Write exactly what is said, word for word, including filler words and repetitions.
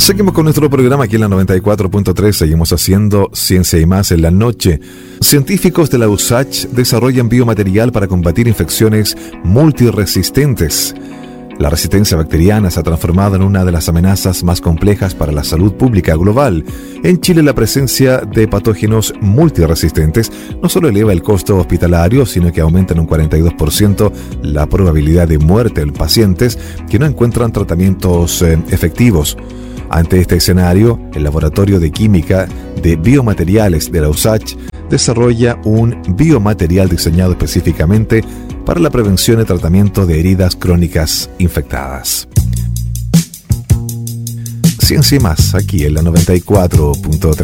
Seguimos con nuestro programa aquí en la noventa y cuatro punto tres. Seguimos haciendo Ciencia y Más en la noche. Científicos de la U S A C desarrollan biomaterial para combatir infecciones multiresistentes. La resistencia bacteriana se ha transformado en una de las amenazas más complejas para la salud pública global. En Chile, la presencia de patógenos multiresistentes no solo eleva el costo hospitalario, sino que aumenta en un cuarenta y dos por ciento la probabilidad de muerte en pacientes que no encuentran tratamientos eh, efectivos. Ante este escenario, el Laboratorio de Química de Biomateriales de la U S A C desarrolla un biomaterial diseñado específicamente para la prevención y tratamiento de heridas crónicas infectadas. Ciencia y Más, aquí en la noventa y cuatro punto tres.